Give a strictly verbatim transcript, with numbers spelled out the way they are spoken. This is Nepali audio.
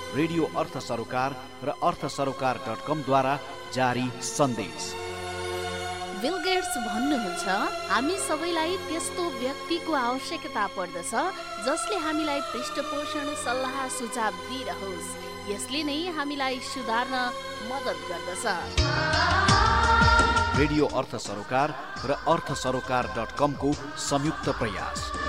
रेडियो अर्थ सरोकार र अर्थ सरोकार डट कमद्वारा जारी सन्देश। बिल गेट्स भन्नुहुन्छ, हामी सबैलाई त्यस्तो व्यक्तिको आवश्यकता पर्दछ जसले हामीलाई पृष्ठपोषण, सल्लाह, सुझाव दिइरहोस्। यसले नै हामीलाई सुधार्न मद्दत गर्दछ। रेडियो अर्थ सरोकार र अर्थ सरोकार डट कमको संयुक्त प्रयास।